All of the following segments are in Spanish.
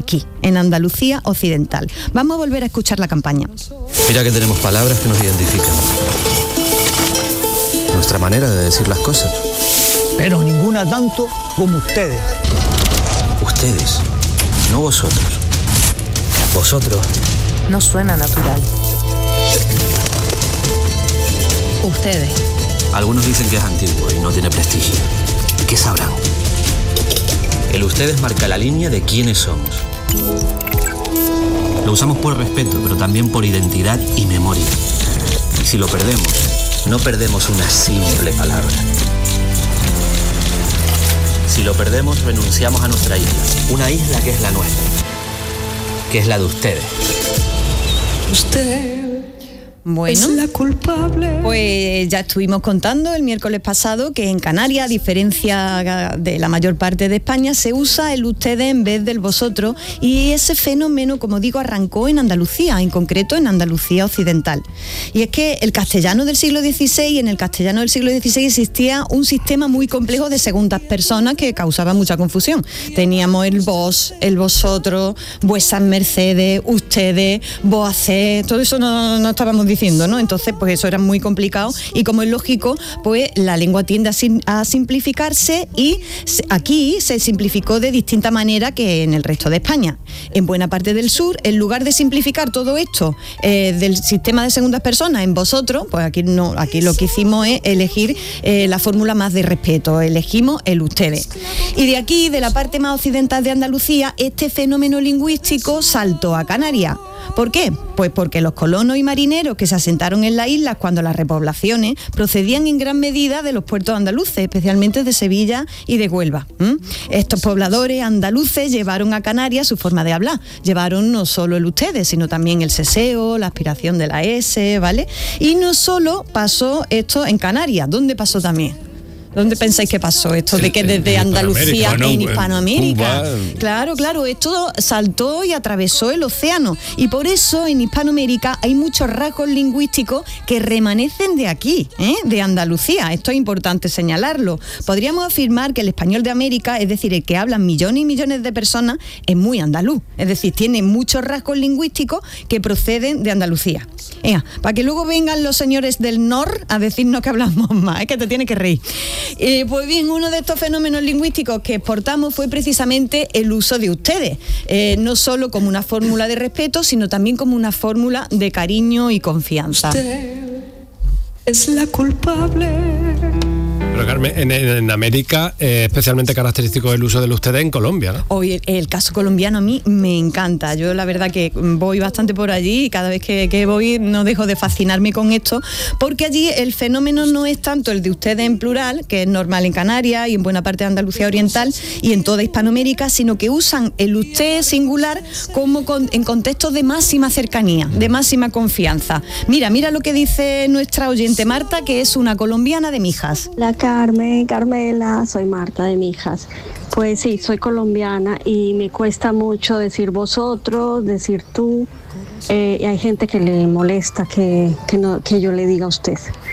aquí, en Andalucía Occidental. Vamos a volver a escuchar la campaña. Mira que tenemos palabras que nos identifican. Nuestra manera de decir las cosas. Pero ninguna tanto como ustedes. Ustedes, no vosotros. Vosotros. No suena natural. Ustedes. Algunos dicen que es antiguo y no tiene prestigio. ¿Qué sabrán? El ustedes marca la línea de quiénes somos. Lo usamos por respeto, pero también por identidad y memoria. Y si lo perdemos, no perdemos una simple palabra. Si lo perdemos, renunciamos a nuestra isla. Una isla que es la nuestra, que es la de ustedes. Usted Bueno, es la culpable. pues ya estuvimos contando el miércoles pasado que en Canarias, a diferencia de la mayor parte de España, se usa el ustedes en vez del vosotros, y ese fenómeno, como digo, arrancó en Andalucía, en concreto en Andalucía Occidental. Y es que el castellano del siglo XVI, en el castellano del siglo XVI existía un sistema muy complejo de segundas personas que causaba mucha confusión. Teníamos el vos, el vosotros, vuesas mercedes, ustedes, vos hacés, todo eso no estábamos diciendo, ¿no? Entonces, pues eso era muy complicado, y como es lógico, pues la lengua tiende a simplificarse, y aquí se simplificó de distinta manera que en el resto de España. En buena parte del sur, en lugar de simplificar todo esto del sistema de segundas personas en vosotros, pues aquí no, aquí lo que hicimos es elegir la fórmula más de respeto, elegimos el ustedes. Y de aquí, de la parte más occidental de Andalucía, este fenómeno lingüístico saltó a Canarias. ¿Por qué? Pues porque los colonos y marineros que se asentaron en las islas cuando las repoblaciones procedían en gran medida de los puertos andaluces, especialmente de Sevilla y de Huelva. Estos pobladores andaluces llevaron a Canarias su forma de hablar. Llevaron no solo el ustedes, sino también el seseo, la aspiración de la S, ¿vale? Y no solo pasó esto en Canarias, ¿dónde pasó también? ¿Dónde pensáis que pasó esto? De que desde Andalucía en Hispanoamérica. Claro, esto saltó y atravesó el océano. Y por eso en Hispanoamérica hay muchos rasgos lingüísticos que remanecen de aquí, de Andalucía. Esto es importante señalarlo. Podríamos afirmar que el español de América, es decir, el que hablan millones y millones de personas, es muy andaluz. Es decir, tiene muchos rasgos lingüísticos que proceden de Andalucía. Para que luego vengan los señores del NOR a decirnos que hablamos más, es que te tienes que reír. Pues bien, uno de estos fenómenos lingüísticos que exportamos fue precisamente el uso de ustedes, no solo como una fórmula de respeto, sino también como una fórmula de cariño y confianza. Usted es la culpable. Pero Carmen, en América es especialmente característico el uso del ustedes en Colombia, ¿no? Hoy el caso colombiano a mí me encanta. Yo la verdad que voy bastante por allí, y cada vez que voy no dejo de fascinarme con esto, porque allí el fenómeno no es tanto el de ustedes en plural, que es normal en Canarias y en buena parte de Andalucía Oriental y en toda Hispanoamérica, sino que usan el usted singular como en contextos de máxima cercanía, de máxima confianza. Mira lo que dice nuestra oyente Marta, que es una colombiana de Mijas. La Carmela, soy Marta de Mijas. Pues sí, soy colombiana y me cuesta mucho decir vosotros, decir tú. Y hay gente que le molesta que yo le diga usted.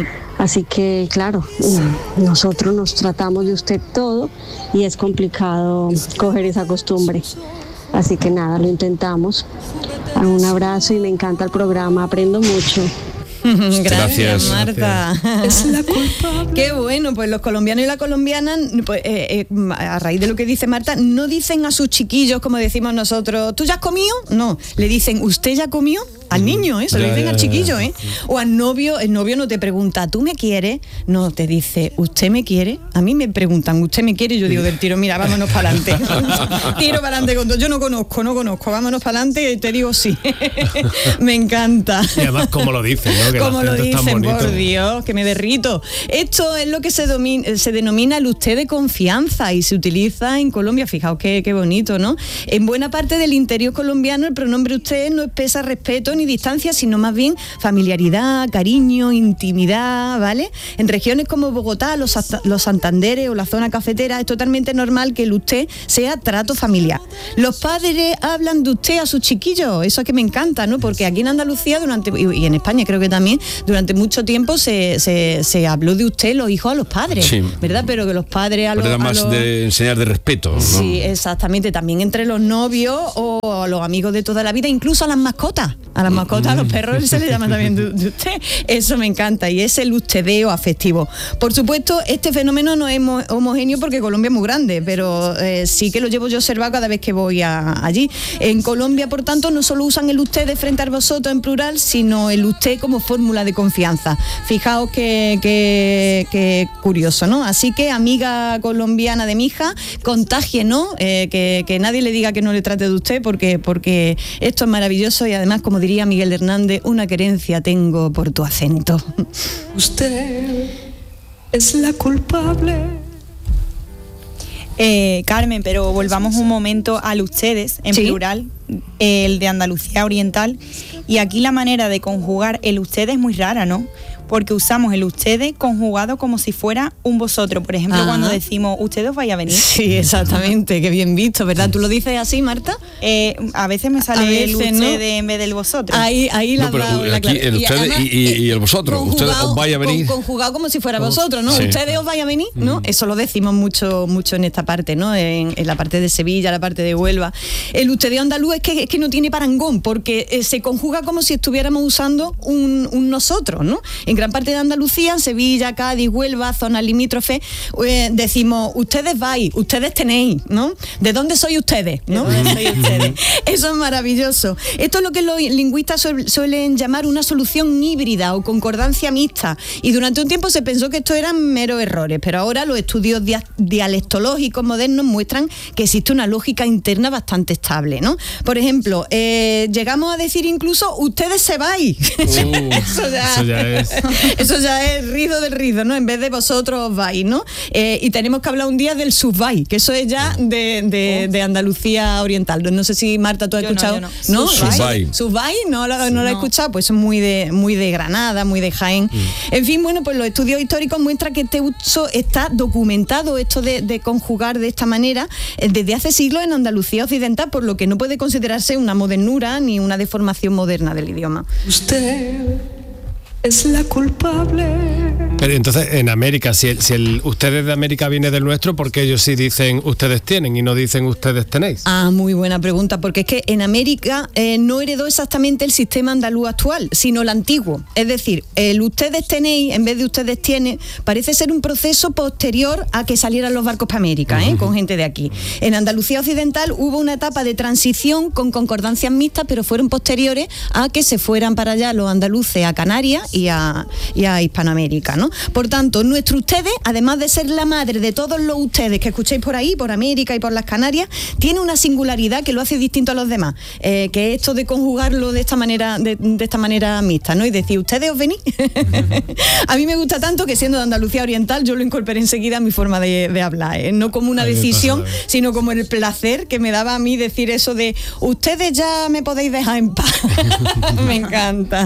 Así que, claro, nosotros nos tratamos de usted todo y es complicado coger esa costumbre. Así que nada, lo intentamos. Un abrazo y me encanta el programa, aprendo mucho. Gracias, Marta. Es la culpa. Qué bueno, pues los colombianos y la colombiana, pues, a raíz de lo que dice Marta, no dicen a sus chiquillos como decimos nosotros, ¿tú ya has comido? No, le dicen, ¿usted ya comió? Al niño, se lo dicen al chiquillo, O al novio, el novio no te pregunta, ¿tú me quieres? No, te dice, ¿usted me quiere? A mí me preguntan, ¿usted me quiere? Y yo digo del tiro, mira, vámonos para adelante. Tiro para adelante con todo. Yo no conozco, vámonos para adelante y te digo sí. Me encanta. Y además, ¿cómo lo dicen, no? Que como lo dicen, por Dios, que me derrito. Esto es lo que se denomina el usted de confianza y se utiliza en Colombia. Fijaos qué bonito, ¿no? En buena parte del interior colombiano el pronombre usted no expresa respeto ni distancia, sino más bien familiaridad, cariño, intimidad, ¿vale? En regiones como Bogotá, los Santanderes o la zona cafetera es totalmente normal que el usted sea trato familiar. Los padres hablan de usted a sus chiquillos, eso es que me encanta, ¿no? Porque aquí en Andalucía y en España creo que también, durante mucho tiempo se habló de usted los hijos a los padres, sí, ¿verdad? Pero que los padres a los... Pero era más de enseñar de respeto, ¿no? Sí, exactamente, también entre los novios o a los amigos de toda la vida, incluso a las mascotas. A las mascotas, a los perros se les llama también de usted. Eso me encanta y es el ustedeo afectivo. Por supuesto, este fenómeno no es homogéneo porque Colombia es muy grande, pero sí que lo llevo yo observado cada vez que voy allí. En Colombia, por tanto, no solo usan el usted de frente a vosotros en plural, sino el usted como fórmula de confianza. Fijaos que curioso, ¿no? Así que, amiga colombiana de mi hija, contágienos, que nadie le diga que no le trate de usted, porque esto es maravilloso y además, como diría Miguel Hernández, una querencia tengo por tu acento. Usted es la culpable. Carmen, pero volvamos un momento al ustedes, en plural, el de Andalucía Oriental, y aquí la manera de conjugar el ustedes es muy rara, ¿no? Porque usamos el ustedes conjugado como si fuera un vosotros. Por ejemplo, cuando decimos, ¿ustedes os vais a venir? Sí, exactamente, qué bien visto, ¿verdad? ¿Tú lo dices así, Marta? A veces me sale el ustedes, ¿no?, en vez del vosotros. Ahí la has dado la clave. El ustedes y el vosotros. Ustedes os vais a venir. Conjugado como si fuera vosotros, ¿no? Sí. Ustedes os vais a venir, ¿no? Eso lo decimos mucho en esta parte, ¿no? En la parte de Sevilla, la parte de Huelva. El ustedeo andaluz es que no tiene parangón, porque se conjuga como si estuviéramos usando un nosotros, ¿no? En gran parte de Andalucía, Sevilla, Cádiz, Huelva, zonas limítrofes, decimos, ustedes vais, ustedes tenéis, ¿no? ¿De dónde sois ustedes? ¿No? Eso es maravilloso. Esto es lo que los lingüistas suelen llamar una solución híbrida o concordancia mixta, y durante un tiempo se pensó que esto eran meros errores, pero ahora los estudios dialectológicos modernos muestran que existe una lógica interna bastante estable, ¿no? Por ejemplo, llegamos a decir incluso, ustedes se vais. Eso ya es rizo del rizo, ¿no? En vez de vosotros os vais, ¿no? Y tenemos que hablar un día del subvai, que eso es ya de Andalucía Oriental. No sé si, Marta, tú has escuchado. ¿No? Subvai, no lo he escuchado, pues es muy de Granada, muy de Jaén. En fin, bueno, pues los estudios históricos muestran que este uso está documentado, esto de conjugar de esta manera, desde hace siglos en Andalucía Occidental, por lo que no puede considerarse una modernura ni una deformación moderna del idioma. Usted es la culpable. Pero entonces, en América, si el ustedes de América viene del nuestro, ¿por qué ellos sí dicen ustedes tienen y no dicen ustedes tenéis? Muy buena pregunta, porque es que en América no heredó exactamente el sistema andaluz actual, sino el antiguo. Es decir, el ustedes tenéis, en vez de ustedes tienen, parece ser un proceso posterior a que salieran los barcos para América, con gente de aquí. En Andalucía Occidental hubo una etapa de transición con concordancias mixtas, pero fueron posteriores a que se fueran para allá los andaluces a Canarias y a Hispanoamérica, ¿no? Por tanto, nuestro ustedes, además de ser la madre de todos los ustedes que escucháis por ahí, por América y por las Canarias, tiene una singularidad que lo hace distinto a los demás, que es esto de conjugarlo de esta manera mixta, ¿no? Y decir, ¿ustedes os venís? A mí me gusta tanto que, siendo de Andalucía Oriental, yo lo incorporé enseguida a mi forma de hablar, no como una decisión, sino como el placer que me daba a mí decir eso de, ustedes ya me podéis dejar en paz. Me encanta.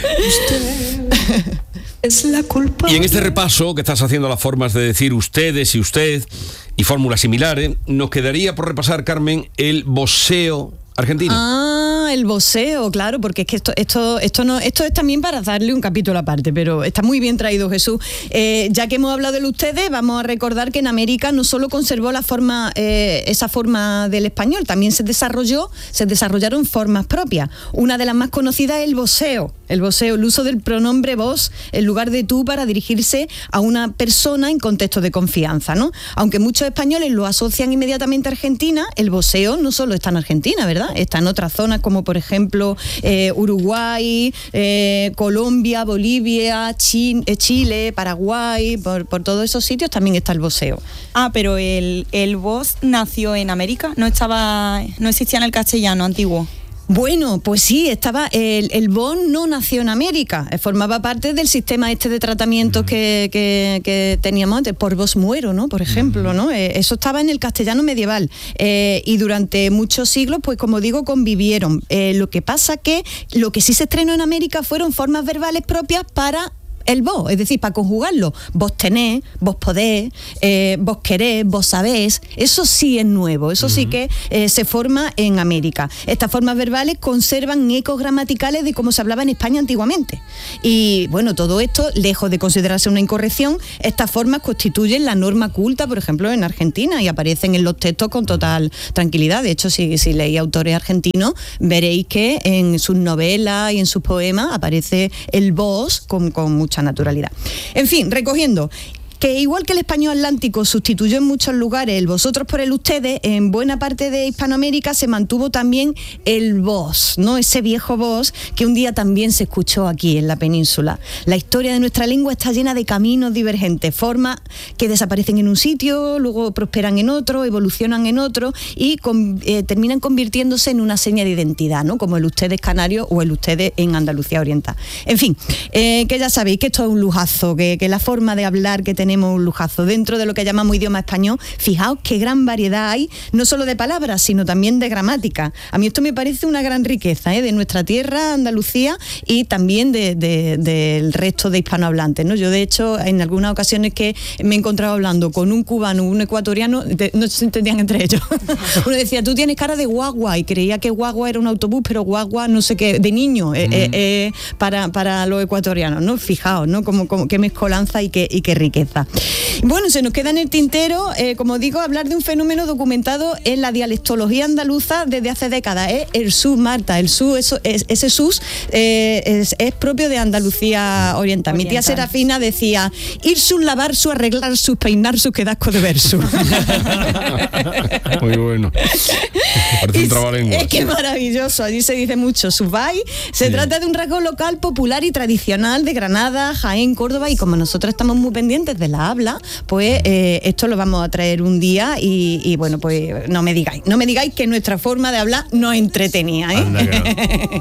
Es la culpa. Y en este repaso que estás haciendo las formas de decir ustedes y usted y fórmulas similares, nos quedaría por repasar, Carmen, el voseo argentino. El voseo, claro, porque es que esto es también para darle un capítulo aparte, pero está muy bien traído, Jesús. Ya que hemos hablado de ustedes, vamos a recordar que en América no solo conservó esa forma del español, también se desarrollaron formas propias. Una de las más conocidas es el voseo, el uso del pronombre vos en lugar de tú para dirigirse a una persona en contexto de confianza, ¿no? Aunque muchos españoles lo asocian inmediatamente a Argentina, el voseo no solo está en Argentina, ¿verdad? Está en otras zonas como, por ejemplo, Uruguay, Colombia, Bolivia, Chile, Paraguay, por todos esos sitios también está el voseo. Pero el vos nació en América, no existía en el castellano antiguo. Bueno, pues sí, estaba el vos no nació en América, formaba parte del sistema este de tratamientos que teníamos antes, por vos muero, ¿no? Por ejemplo, ¿no? Eso estaba en el castellano medieval y durante muchos siglos, pues como digo, convivieron. Lo que pasa que lo que sí se estrenó en América fueron formas verbales propias para el vos, es decir, para conjugarlo. Vos tenés, vos podés, vos querés, vos sabés. Eso sí es nuevo, eso sí que se forma en América. Estas formas verbales conservan ecos gramaticales de cómo se hablaba en España antiguamente. Y bueno, todo esto, lejos de considerarse una incorrección, estas formas constituyen la norma culta, por ejemplo, en Argentina, y aparecen en los textos con total tranquilidad. De hecho, si leéis autores argentinos, veréis que en sus novelas y en sus poemas aparece el vos con mucha naturalidad. En fin, recogiendo, que igual que el español atlántico sustituyó en muchos lugares el vosotros por el ustedes, en buena parte de Hispanoamérica se mantuvo también el vos, ¿no? Ese viejo vos que un día también se escuchó aquí en la península. La historia de nuestra lengua está llena de caminos divergentes, formas que desaparecen en un sitio, luego prosperan en otro, evolucionan en otro y terminan convirtiéndose en una seña de identidad, ¿no? Como el ustedes canario o el ustedes en Andalucía Oriental. En fin, que ya sabéis que esto es un lujazo, que la forma de hablar que tenemos un lujazo. Dentro de lo que llamamos idioma español, fijaos qué gran variedad hay, no solo de palabras, sino también de gramática. A mí esto me parece una gran riqueza de nuestra tierra, Andalucía, y también del resto de hispanohablantes, ¿no? Yo, de hecho, en algunas ocasiones que me he encontrado hablando con un cubano, un ecuatoriano, no se entendían entre ellos. Uno decía, tú tienes cara de guagua, y creía que guagua era un autobús, pero guagua, no sé qué, de niño, para los ecuatorianos, ¿no? Fijaos, ¿no? Como qué mezcolanza y qué riqueza. Bueno, se nos queda en el tintero, como digo, hablar de un fenómeno documentado en la dialectología andaluza desde hace décadas. El sus, Marta, el sus, ese sus es propio de Andalucía Oriental. Mi tía Serafina decía, ir sus, lavar sus, arreglar sus, peinar sus, que dasco de verso. Muy bueno. Parece un trabalenguas. Es que maravilloso, allí se dice mucho, subay. Se trata de un rasgo local, popular y tradicional de Granada, Jaén, Córdoba, y como nosotros estamos muy pendientes de la habla, pues esto lo vamos a traer un día y bueno, pues no me digáis que nuestra forma de hablar no es entretenida, ¿eh? Anda, que no.